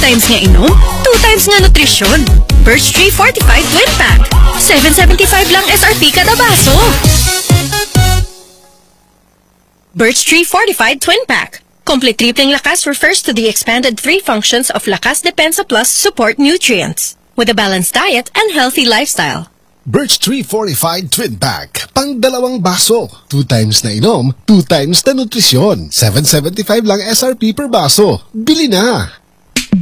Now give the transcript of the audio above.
times nga inom, 2 times nga nutrisyon. Birch Tree Fortified Twin Pack. 7.75 lang SRP kada baso. Birch Tree Fortified Twin Pack. Complete tripling lakas refers to the expanded 3 functions of Lakas Depensa Plus support nutrients with a balanced diet and healthy lifestyle. Birch Tree Fortified Twin Pack. Pang 2 baso. 2 times na inom, 2 times na nutrisyon. 7.75 lang SRP per baso. Bili na!